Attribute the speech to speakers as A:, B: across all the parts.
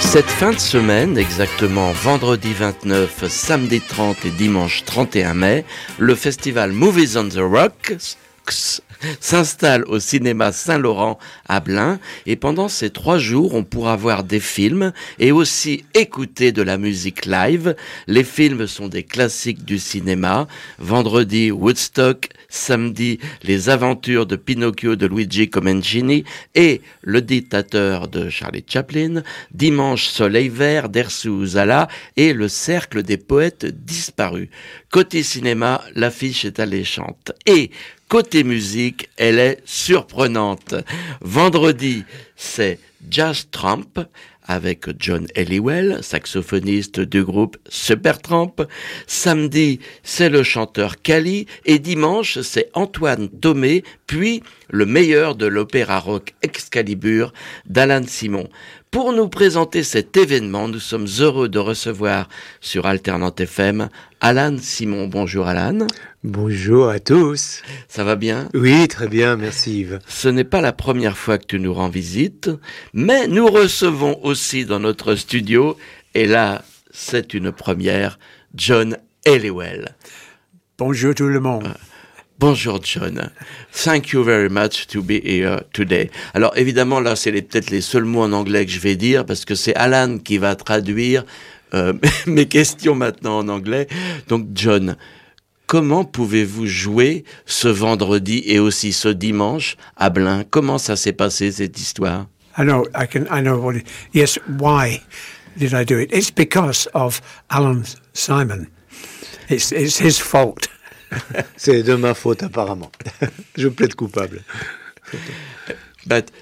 A: Cette fin de semaine, exactement vendredi 29, samedi 30 et dimanche 31 mai, le festival Movies on the Rocks s'installe au cinéma Saint-Laurent à Blain et pendant ces 3 jours, on pourra voir des films et aussi écouter de la musique live. Les films sont des classiques du cinéma. Vendredi, Woodstock. Samedi, Les aventures de Pinocchio de Luigi Comencini et Le dictateur de Charlie Chaplin. Dimanche, Soleil vert d'Ersu Uzala et Le cercle des poètes disparus. Côté cinéma, l'affiche est alléchante. Et côté musique, elle est surprenante. Vendredi, c'est Jazz Tramp avec John Helliwell, saxophoniste du groupe Supertramp. Samedi, c'est le chanteur Cali. Et dimanche, c'est Antoine Thomé, puis le meilleur de l'opéra rock Excalibur d'Alan Simon. Pour nous présenter cet événement, nous sommes heureux de recevoir sur Alternante FM Alan Simon. Bonjour Alan.
B: Bonjour à tous.
A: Ça va bien ?
B: Oui, très bien, merci Yves.
A: Ce n'est pas la première fois que tu nous rends visite, mais nous recevons aussi dans notre studio, et là, c'est une première, John Helliwell.
C: Bonjour tout le monde.
A: Bonjour John. Thank you very much to be here today. Alors évidemment là c'est peut-être les seuls mots en anglais que je vais dire parce que c'est Alan qui va traduire mes questions maintenant en anglais. Donc John, comment pouvez-vous jouer ce vendredi et aussi ce dimanche à Blain? Comment ça s'est passé cette histoire?
C: I know what it, yes, why did I do it? It's because of Alan Simon. It's his fault.
B: C'est de ma faute apparemment. Je plaide coupable.
A: But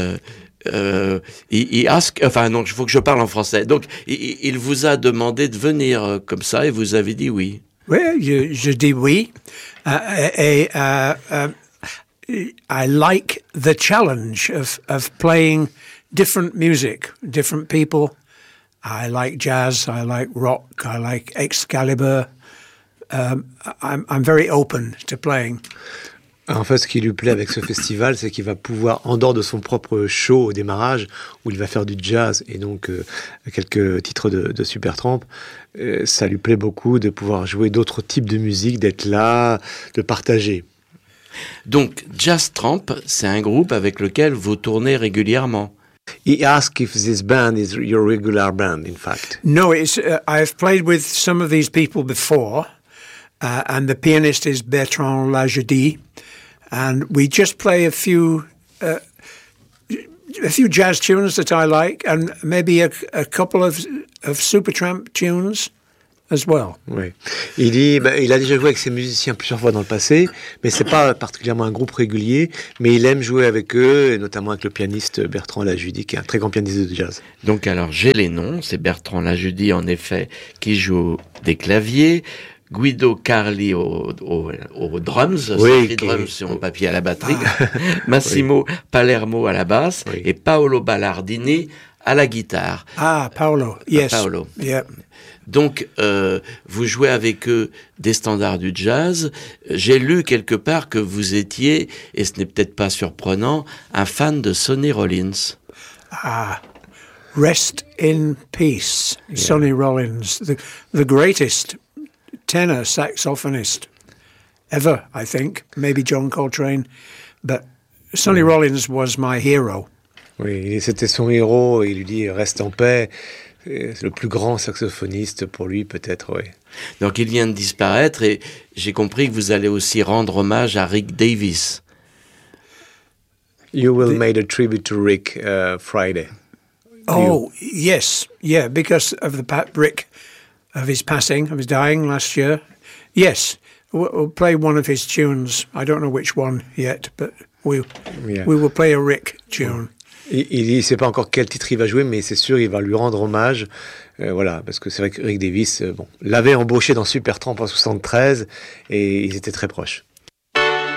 A: il ask, enfin non, il faut que je parle en français. Donc il vous a demandé de venir comme ça et vous avez dit oui.
C: Oui, je dis oui. I like the challenge of playing different music, different people. I like jazz, I like rock, I like Excalibur. I'm very open to playing.
B: En fait, ce qui lui plaît avec ce festival, c'est qu'il va pouvoir, en dehors de son propre show au démarrage, où il va faire du jazz et donc quelques titres de Supertramp, ça lui plaît beaucoup de pouvoir jouer d'autres types de musique, d'être là, de partager.
A: Donc, Jazz Tramp, c'est un groupe avec lequel vous tournez régulièrement.
B: He asked if this band is your regular band, in fact.
C: No, it's I've played with some of these people before. And the pianist is Bertrand Lajeudi, and we just play a few jazz tunes that I like, and maybe a couple of Supertramp tunes as well.
B: Oui. Il dit, il a déjà joué avec ses musiciens plusieurs fois dans le passé, mais c'est pas particulièrement un groupe régulier, mais il aime jouer avec eux, et notamment avec le pianiste Bertrand Lajeudi, qui est un très grand pianiste de jazz.
A: Donc alors j'ai les noms, c'est Bertrand Lajeudi en effet qui joue des claviers. Guido Carli aux drums,
B: oui,
A: les drums sur mon papier à la batterie, Massimo Palermo à la basse et Paolo Ballardini à la guitare.
C: Ah, Paolo, yes.
A: Paolo.
C: Yeah.
A: Donc, vous jouez avec eux des standards du jazz. J'ai lu quelque part que vous étiez, et ce n'est peut-être pas surprenant, un fan de Sonny Rollins.
C: Ah, rest in peace, yeah. Sonny Rollins, the greatest tenor saxophonist ever, I think. Maybe John Coltrane, but Sonny Rollins was my hero.
B: Oui, c'était son héros, et il lui dit « reste en paix ». C'est le plus grand saxophoniste pour lui, peut-être, oui.
A: Donc il vient de disparaître, et j'ai compris que vous allez aussi rendre hommage à Rick Davies.
B: You will make a tribute to Rick Friday.
C: Oh, yes, yeah, because of Rick, of his passing, of his dying last year. Yes, we'll play one of his tunes. I don't know which one yet, but we will play a Rick tune.
B: Il dit, il sait pas encore quel titre il va jouer, mais c'est sûr, il va lui rendre hommage. Voilà, parce que c'est vrai que Rick Davies, l'avait embauché dans Supertramp en 73, et ils étaient très proches.